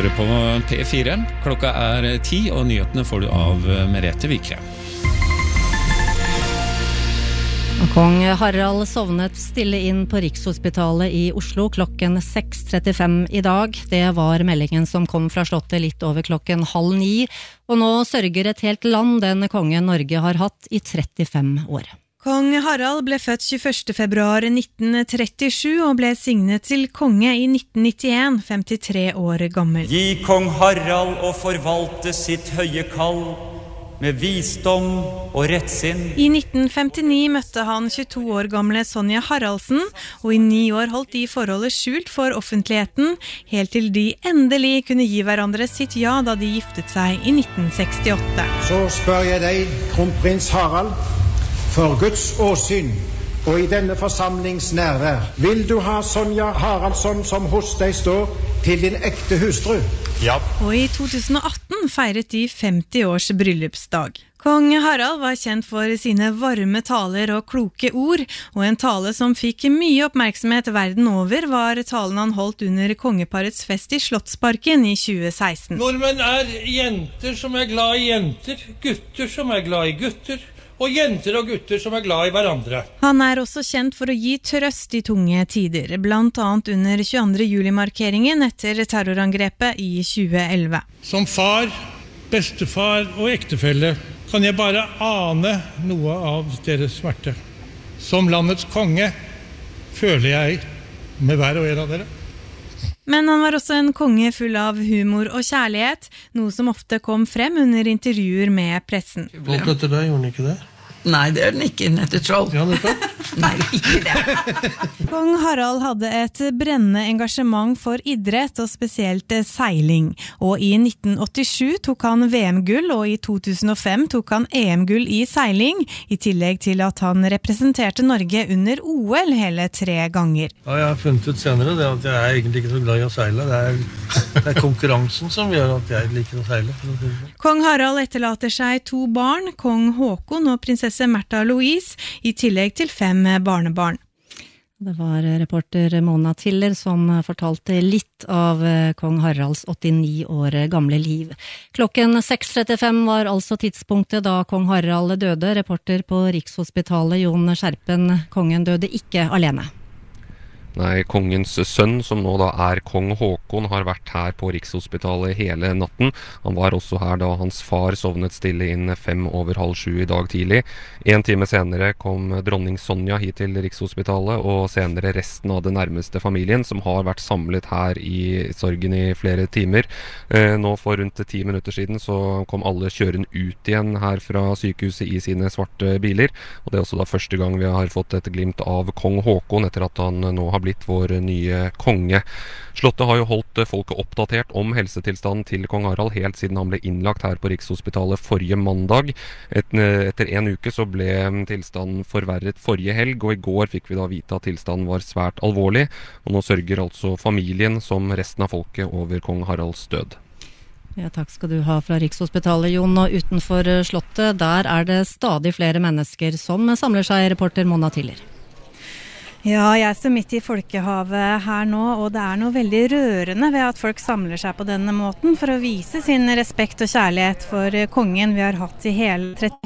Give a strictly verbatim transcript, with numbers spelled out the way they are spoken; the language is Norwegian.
hører på P fire. Klokka er ti, og nyhetene får du av Merete Vikre. Kong Harald sovnet stille inn på Rikshospitalet i Oslo klokken seks trettifem i dag. Det var meldingen som kom fra slottet litt over klokken halv ni, og nå sørger et helt land den kongen Norge har hatt i trettifem år. Kong Harald ble født tjueførste februar nitten trettisju og ble signet til konge i nitten nittien, femtitre år gammel. Gi kong Harald å forvalte sitt høye kall med visdom og rettsinn. I nitten femtini møtte han tjueto år gamle Sonja Haraldsen, og i ni år holdt de forholdet skjult for offentligheten, helt til de endelig kunne gi hverandre sitt ja da de giftet seg i nitten sekstiåtte. Så spør jeg deg, kronprins Harald, for Guds åsyn og i denne forsamlings nærvær, vil du ha Sonja Haraldsson som hos deg står til din ekte hustru? Ja. Og i to tusen og atten feiret de femti års bryllupsdag. Kong Harald var kjent for sine varme taler og kloke ord, og en tale som fikk mye oppmerksomhet verden over var talen han holdt under kongeparets fest i Slottsparken i tjue seksten. Nordmenn er jenter som er glad i jenter, gutter som er glad i gutter, og jenter og gutter som er glad i hverandre. Han er også kjent for å gi trøst i tunge tider, blant annet under tjueandre juli-markeringen etter terrorangrepet i tjue elleve. Som far, bestefar og ektefelle kan jeg bare ane noe av deres smerte. Som landets konge føler jeg med hver og en av dere. Men han var også en konge full av humor og kjærlighet, noe som ofte kom frem under intervjuer med pressen. Folk etter deg, gjorde han ikke det? Nei, det er den ikke, etter troll. Ja, det Nei, ikke det. Kong Harald hadde et brennende engasjement for idrett og spesielt seiling. Og i nitten åttisju tok han V M-gull, og i to tusen og fem tok han E M-gull i seiling, i tillegg til at han representerte Norge under O L hele tre ganger. Ja, jeg har funnet ut senere det at jeg er egentlig ikke så glad i å seile. Det er, det er konkurransen som gjør at jeg liker å seile. Kong Harald etterlater seg to barn, kong Håkon og prinsesse Märtha Louise, i tillegg til fem barnebarn. Det var reporter Mona Tiller som fortalte litt av kong Haralds åttini år gamle liv. Klokken seks trettifem var altså tidspunktet da kong Harald døde. Reporter på Rikshospitalet, Jon Skjerpen, kongen døde ikke alene. Nei, kongens sønn, som nå da er kong Håkon, har vært her på Rikshospitalet hele natten. Han var også her da hans far sovnet stille inn fem over halv sju i dag tidlig. En time senere kom dronning Sonja hit til Rikshospitalet, og senere resten av det nærmeste familien, som har vært samlet her i sorgen i flere timer. Nå for rundt ti minutter siden så kom alle kjørende ut igjen her fra sykehuset i sine svarte biler, og det er også da første gang vi har fått et glimt av kong Håkon etter at han nå har blitt vår nye konge. Slottet har jo holdt folket oppdatert om helsetilstanden til kong Harald helt siden han ble innlagt her på Rikshospitalet forrige mandag. Et, etter en uke så ble tilstanden forverret forrige helg, og i går fikk vi da vite at tilstanden var svært alvorlig, og nå sørger altså familien som resten av folket over kong Haralds død. Ja, takk skal du ha fra Rikshospitalet, Jon. Og utenfor slottet, der er det stadig flere mennesker som samler seg, reporter Mona Tiller. Ja, jeg står midt i folkehavet her nå, og det er noe veldig rørende ved at folk samler seg på denne måten for å vise sin respekt og kjærlighet for kongen vi har hatt i hele